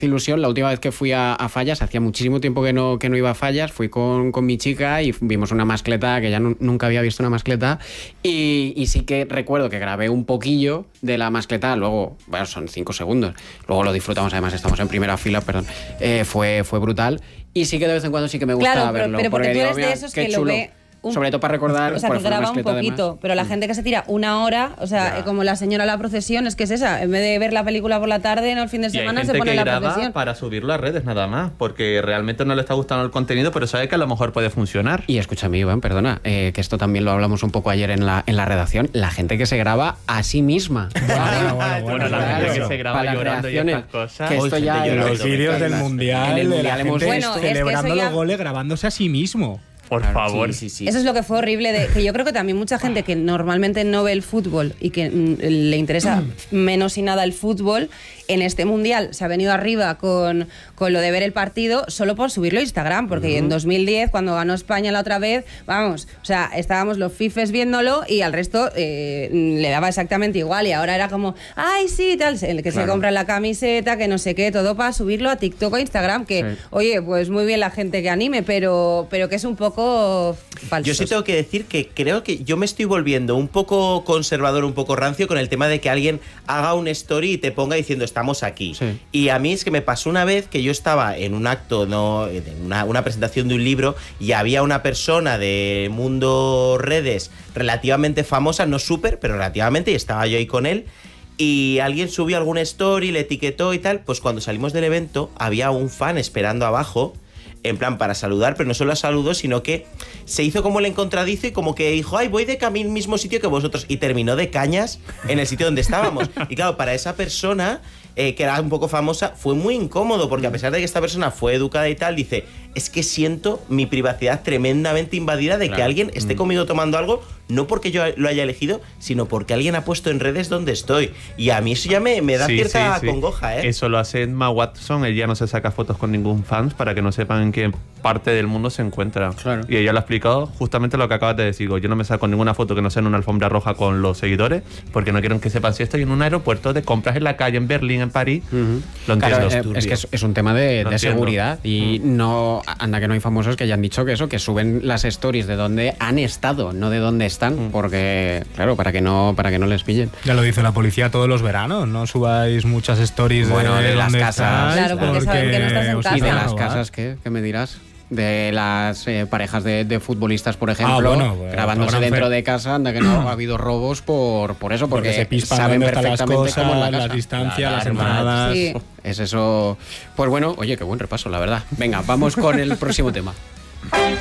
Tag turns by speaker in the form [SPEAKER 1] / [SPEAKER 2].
[SPEAKER 1] ilusión. La última vez que fui a Fallas, hacía muchísimo tiempo que no iba a Fallas, fui con mi chica y vimos una mascleta, que ya nunca había visto una mascleta, y sí que recuerdo que grabé un poquillo de la mascleta, luego, bueno, son 5 segundos, luego lo disfrutamos, además estamos en primera fila, perdón, fue brutal, y sí que de vez en cuando sí que me gusta verlo.
[SPEAKER 2] Pero porque tú
[SPEAKER 1] digo,
[SPEAKER 2] eres de esos que lo ve...
[SPEAKER 1] Sobre todo para recordar.
[SPEAKER 2] O sea, que graba un poquito,
[SPEAKER 1] además.
[SPEAKER 2] pero la gente que se tira 1 hora, o sea, como la señora La Procesión, es que es esa. En vez de ver la película por la tarde, no el fin de semana, se pone La Procesión.
[SPEAKER 3] Para subirlo a redes nada más, porque realmente no le está gustando el contenido, pero sabe que a lo mejor puede funcionar.
[SPEAKER 1] Y escúchame, Iván, perdona, que esto también lo hablamos un poco ayer en la redacción, la gente que se graba a sí misma.
[SPEAKER 3] Bueno, la gente que se graba llorando y estas cosas.
[SPEAKER 1] Que esto ya
[SPEAKER 4] los vídeos del Mundial, de la gente celebrando los goles grabándose a sí mismo.
[SPEAKER 3] Por favor.
[SPEAKER 1] Sí.
[SPEAKER 2] Eso es lo que fue horrible, que yo creo que también mucha gente que normalmente no ve el fútbol y que le interesa menos y nada el fútbol, en este Mundial se ha venido arriba con lo de ver el partido solo por subirlo a Instagram, porque en 2010, cuando ganó España la otra vez, vamos, o sea, estábamos los fifes viéndolo y al resto le daba exactamente igual, y ahora era como, ay, sí, tal, el que se compra la camiseta, que no sé qué, todo para subirlo a TikTok o Instagram, que, oye, pues muy bien la gente que anime, pero que es un poco falso.
[SPEAKER 5] Yo sí tengo que decir que creo que yo me estoy volviendo un poco conservador, un poco rancio con el tema de que alguien haga un story y te ponga diciendo estamos aquí. Sí. Y a mí es que me pasó una vez que yo estaba en un acto, una presentación de un libro, y había una persona de mundo redes relativamente famosa, no súper, pero relativamente, y estaba yo ahí con él, y alguien subió algún story, le etiquetó y tal. Pues cuando salimos del evento había un fan esperando abajo, en plan para saludar, pero no solo saludó, sino que se hizo como el encontradizo y como que dijo, ay, voy de camino al mismo sitio que vosotros, y terminó de cañas en el sitio donde estábamos. Y claro, para esa persona, que era un poco famosa, fue muy incómodo, porque a pesar de que esta persona fue educada y tal, dice, es que siento mi privacidad tremendamente invadida de que alguien esté conmigo tomando algo, no porque yo lo haya elegido, sino porque alguien ha puesto en redes donde estoy. Y a mí eso ya me da cierta congoja, ¿eh?
[SPEAKER 3] Eso lo hace Emma Watson, ella no se saca fotos con ningún fan para que no sepan en qué parte del mundo se encuentra. Claro. Y ella lo ha explicado justamente lo que acabas de decir. Yo no me saco ninguna foto que no sea en una alfombra roja con los seguidores, porque no quiero que sepan si estoy en un aeropuerto de compras en la calle, en Berlín, en París. Lo entiendo.
[SPEAKER 1] Claro, es que es un tema de seguridad, y no anda que no hay famosos que hayan dicho que suben las stories de dónde han estado, no de dónde están, porque claro, para que no les pillen.
[SPEAKER 4] Ya lo dice la policía todos los veranos, no subáis muchas stories de
[SPEAKER 1] las casas.
[SPEAKER 2] Claro, porque saben que no estás en casa.
[SPEAKER 1] ¿Y de las casas qué me dirás? De las parejas de futbolistas, por ejemplo, grabándose dentro de casa, anda que no ha habido robos por eso, porque
[SPEAKER 4] se pispan
[SPEAKER 1] saben
[SPEAKER 4] perfectamente
[SPEAKER 1] las cosas,
[SPEAKER 4] cómo es la casa,
[SPEAKER 1] las
[SPEAKER 4] distancias, las entradas.
[SPEAKER 2] Sí.
[SPEAKER 1] Es eso. Pues bueno, oye, qué buen repaso, la verdad. Venga, vamos con el próximo tema.